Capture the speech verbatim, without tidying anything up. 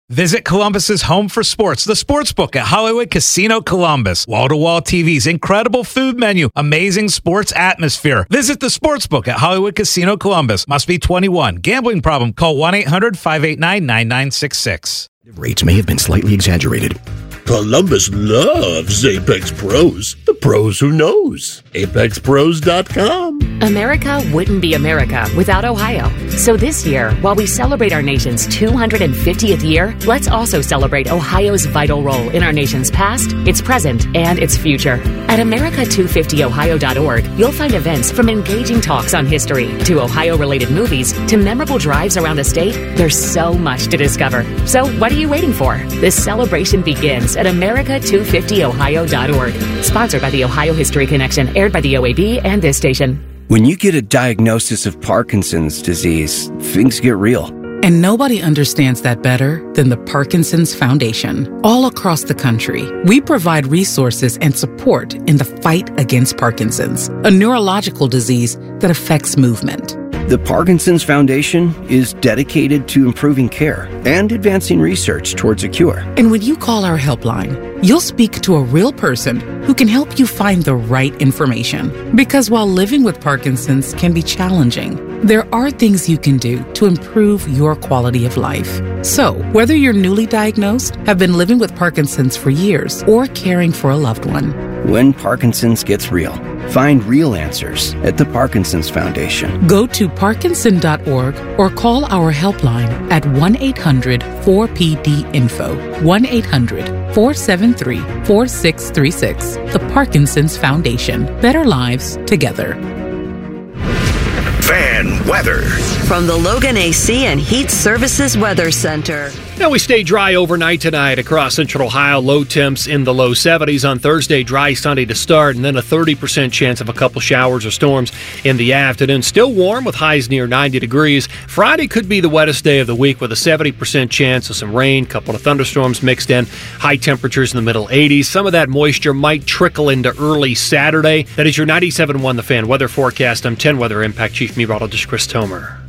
Visit Columbus's home for sports, the Sportsbook at Hollywood Casino Columbus. Wall-to-wall T Vs, incredible food menu, amazing sports atmosphere. Visit the Sportsbook at Hollywood Casino Columbus. Must be twenty-one. Gambling problem? Call one eight hundred five eight nine nine nine six six. Rates may have been slightly exaggerated. Columbus loves Apex Pros. The pros who knows. Apex Pros dot com. America wouldn't be America without Ohio. So this year, while we celebrate our nation's two hundred fiftieth year, let's also celebrate Ohio's vital role in our nation's past, its present, and its future. At America two fifty Ohio dot org, you'll find events from engaging talks on history to Ohio-related movies to memorable drives around the state. There's so much to discover. So what are you waiting for? This celebration begins at America two fifty Ohio dot org. Sponsored by the Ohio History Connection, aired by the O A B and this station. When you get a diagnosis of Parkinson's disease, things get real. And nobody understands that better than the Parkinson's Foundation. All across the country, we provide resources and support in the fight against Parkinson's, a neurological disease that affects movement. The Parkinson's Foundation is dedicated to improving care and advancing research towards a cure. And when you call our helpline, you'll speak to a real person who can help you find the right information. Because while living with Parkinson's can be challenging, there are things you can do to improve your quality of life. So, whether you're newly diagnosed, have been living with Parkinson's for years, or caring for a loved one, when Parkinson's gets real, find real answers at the Parkinson's Foundation. Go to parkinson dot org or call our helpline at one eight hundred four P D info, one eight hundred four seven three four six three six. The Parkinson's Foundation. Better lives together. Fan weather. From the Logan A C and Heat Services Weather Center. Now we stay dry overnight tonight across central Ohio. Low temps in the low seventies. On Thursday, dry Sunday to start, and then a thirty percent chance of a couple showers or storms in the afternoon. Still warm with highs near ninety degrees. Friday could be the wettest day of the week with a seventy percent chance of some rain, couple of thunderstorms mixed in. High temperatures in the middle eighties. Some of that moisture might trickle into early Saturday. That is your ninety-seven point one The Fan weather forecast. I'm ten Weather Impact Chief Meteorologist Chris Tomer.